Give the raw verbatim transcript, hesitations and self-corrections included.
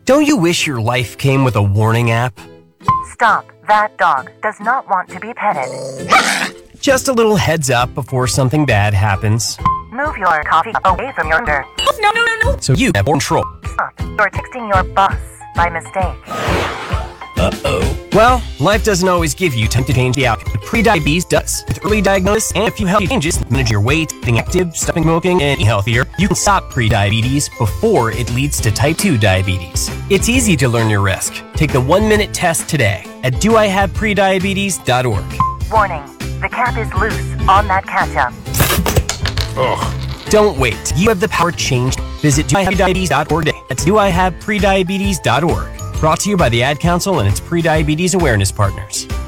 Don't you wish your life came with a warning app? Stop. That dog does not want to be petted. Just a little heads up before something bad happens. Move your coffee away from your ear. No, no, no, no. So you have more control. Stop. You're texting your boss by mistake. Uh-oh. Well, life doesn't always give you time to change the outcome. Prediabetes does. With early diagnosis and a few healthy changes, manage your weight, being active, stopping smoking, and eating healthier, you can stop prediabetes before it leads to type two diabetes. It's easy to learn your risk. Take the one-minute test today at do I have prediabetes dot org. Warning. The cap is loose on that ketchup. Ugh. Don't wait. You have the power to change. Visit do I have prediabetes dot org. That's do I have prediabetes dot org. Brought to you by the Ad Council and its Prediabetes Awareness Partners.